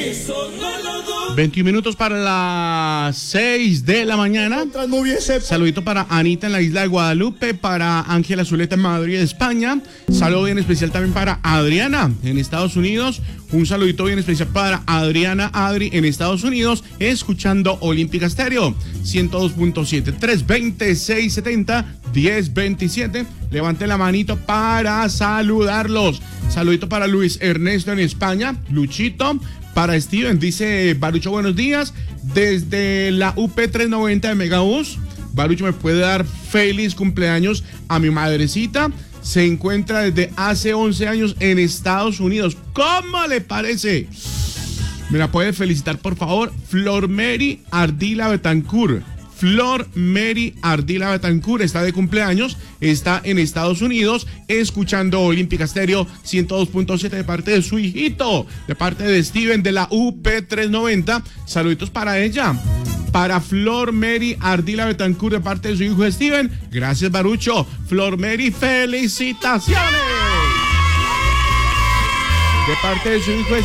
21 minutos para las 6 de la mañana. Saludito para Anita en la isla de Guadalupe, para Ángela Zuleta en Madrid, España. Saludo bien especial también para Adriana en Estados Unidos. Un saludito bien especial para Adriana Adri en Estados Unidos, escuchando Olímpica Estéreo 102.7, 320-670-1027. Levante la manito para saludarlos. Saludito para Luis Ernesto en España, Luchito. Para Steven, dice Barucho, buenos días. Desde la UP 390 de Megabús, Barucho me puede dar feliz cumpleaños a mi madrecita. Se encuentra desde hace 11 años en Estados Unidos. ¿Cómo le parece? Me la puede felicitar, por favor, Flor Mary Ardila Betancourt. Flor Mary Ardila Betancourt está de cumpleaños, está en Estados Unidos, escuchando Olímpica Estéreo 102.7 de parte de su hijito, de parte de Steven de la UP 390. Saluditos para ella. Para Flor Mary Ardila Betancourt, de parte de su hijo Steven. Gracias, Barucho. Flor Mary, felicitaciones. De parte de su hijo